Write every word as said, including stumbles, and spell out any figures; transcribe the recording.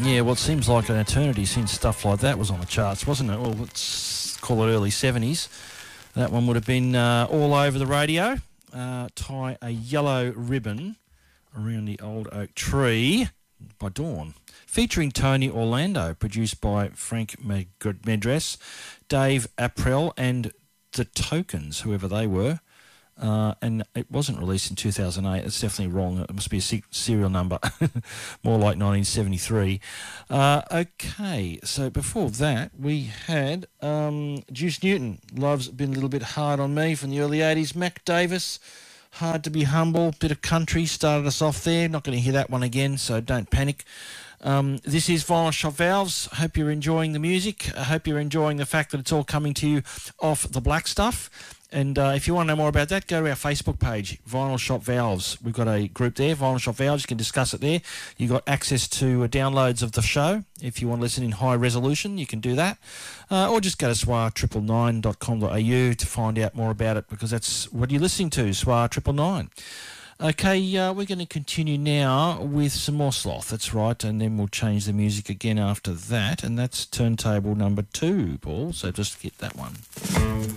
Yeah, well, it seems like an eternity since stuff like that was on the charts, wasn't it? Well, let's call it early seventies. That one would have been uh, all over the radio. Uh, Tie a Yellow Ribbon Around the Old Oak Tree by Dawn. Featuring Tony Orlando, produced by Frank Medress, Dave April and The Tokens, whoever they were. Uh, and it wasn't released in two thousand eight. It's definitely wrong. It must be a se- serial number, more like nineteen seventy-three. Uh, okay, so before that, we had um, Juice Newton. Love's been a little bit hard on me from the early eighties. Mac Davis, Hard to Be Humble. Bit of country started us off there. Not going to hear that one again, so don't panic. Um, this is Vinyl Shop Valves. Hope you're enjoying the music. I hope you're enjoying the fact that it's all coming to you off the black stuff. And uh, if you want to know more about that, go to our Facebook page, Vinyl Shop Valves. We've got a group there, Vinyl Shop Valves. You can discuss it there. You've got access to uh, downloads of the show. If you want to listen in high resolution, you can do that. Uh, or just go to swar nine nine nine dot com dot a u to find out more about it, because that's what you're listening to, swar nine nine nine. Okay, uh, we're going to continue now with some more Sloth. That's right, and then we'll change the music again after that, and that's turntable number two, Paul. So just get that one.